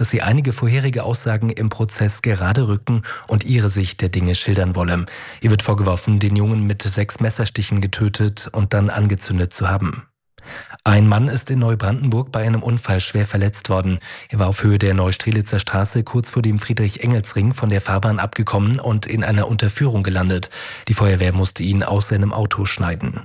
dass sie einige vorherige Aussagen im Prozess gerade rücken und ihre Sicht der Dinge schildern wolle. Ihr wird vorgeworfen, den Jungen mit 6 Messerstichen getötet und dann angezündet zu haben. Ein Mann ist in Neubrandenburg bei einem Unfall schwer verletzt worden. Er war auf Höhe der Neustrelitzer Straße kurz vor dem Friedrich-Engels-Ring von der Fahrbahn abgekommen und in einer Unterführung gelandet. Die Feuerwehr musste ihn aus seinem Auto schneiden.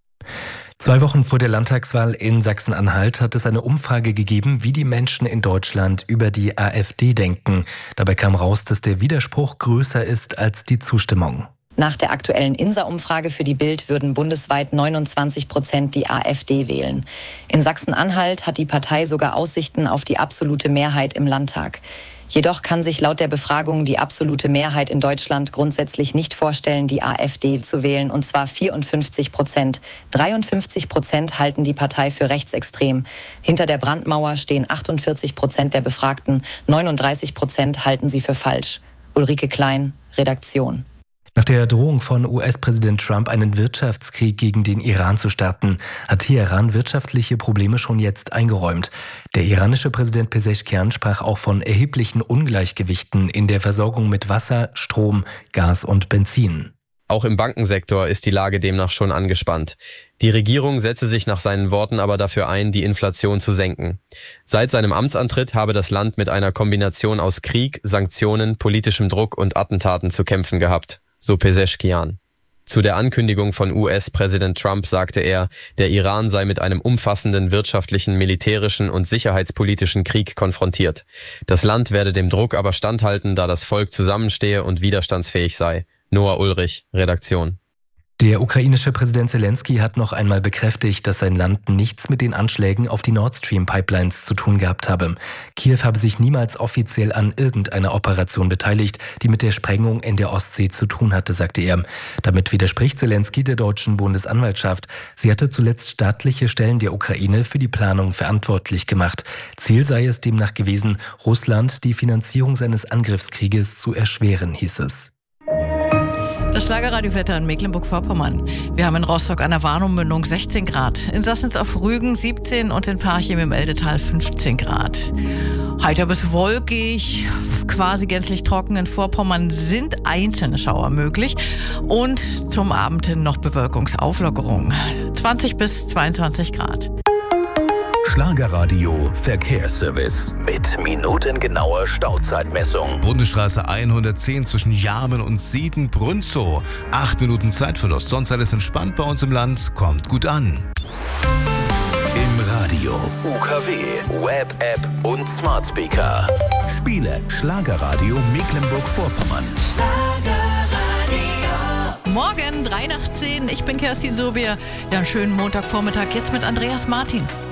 2 Wochen vor der Landtagswahl in Sachsen-Anhalt hat es eine Umfrage gegeben, wie die Menschen in Deutschland über die AfD denken. Dabei kam raus, dass der Widerspruch größer ist als die Zustimmung. Nach der aktuellen INSA-Umfrage für die Bild würden bundesweit 29% die AfD wählen. In Sachsen-Anhalt hat die Partei sogar Aussichten auf die absolute Mehrheit im Landtag. Jedoch kann sich laut der Befragung die absolute Mehrheit in Deutschland grundsätzlich nicht vorstellen, die AfD zu wählen, und zwar 54%. 53% halten die Partei für rechtsextrem. Hinter der Brandmauer stehen 48% der Befragten, 39% halten sie für falsch. Ulrike Klein, Redaktion. Nach der Drohung von US-Präsident Trump, einen Wirtschaftskrieg gegen den Iran zu starten, hat Teheran wirtschaftliche Probleme schon jetzt eingeräumt. Der iranische Präsident Pezeshkian sprach auch von erheblichen Ungleichgewichten in der Versorgung mit Wasser, Strom, Gas und Benzin. Auch im Bankensektor ist die Lage demnach schon angespannt. Die Regierung setze sich nach seinen Worten aber dafür ein, die Inflation zu senken. Seit seinem Amtsantritt habe das Land mit einer Kombination aus Krieg, Sanktionen, politischem Druck und Attentaten zu kämpfen gehabt. So Pezeshkian. Zu der Ankündigung von US-Präsident Trump sagte er, der Iran sei mit einem umfassenden wirtschaftlichen, militärischen und sicherheitspolitischen Krieg konfrontiert. Das Land werde dem Druck aber standhalten, da das Volk zusammenstehe und widerstandsfähig sei. Noah Ulrich, Redaktion. Der ukrainische Präsident Zelensky hat noch einmal bekräftigt, dass sein Land nichts mit den Anschlägen auf die Nord Stream Pipelines zu tun gehabt habe. Kiew habe sich niemals offiziell an irgendeiner Operation beteiligt, die mit der Sprengung in der Ostsee zu tun hatte, sagte er. Damit widerspricht Zelensky der deutschen Bundesanwaltschaft. Sie hatte zuletzt staatliche Stellen der Ukraine für die Planung verantwortlich gemacht. Ziel sei es demnach gewesen, Russland die Finanzierung seines Angriffskrieges zu erschweren, hieß es. Das Schlagerradiowetter in Mecklenburg-Vorpommern. Wir haben in Rostock an der Warnow-Mündung 16 Grad, in Sassnitz auf Rügen 17 und in Parchim im Eldetal 15 Grad. Heiter bis wolkig, quasi gänzlich trocken. In Vorpommern sind einzelne Schauer möglich und zum Abend hin noch Bewölkungsauflockerung. 20 bis 22 Grad. Schlagerradio Verkehrsservice mit minutengenauer Stauzeitmessung. Bundesstraße 110 zwischen Jarmen und Sieden-Brünzow. 8 Minuten Zeitverlust. Sonst alles entspannt bei uns im Land. Kommt gut an. Im Radio, UKW, Web-App und Smart Speaker. Spiele Schlagerradio Mecklenburg-Vorpommern. Morgen 3 nach 10. Ich bin Kerstin Surbier. Ja, einen schönen Montagvormittag jetzt mit Andreas Martin.